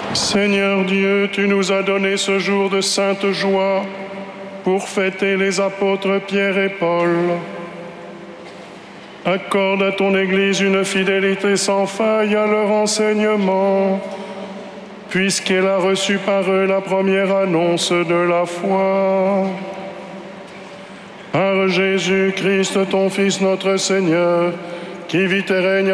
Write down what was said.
Seigneur Dieu, tu nous as donné ce jour de sainte joie pour fêter les apôtres Pierre et Paul. Accorde à ton Église une fidélité sans faille à leur enseignement, puisqu'elle a reçu par eux la première annonce de la foi. Par Jésus-Christ, ton Fils notre Seigneur, qui vit et règne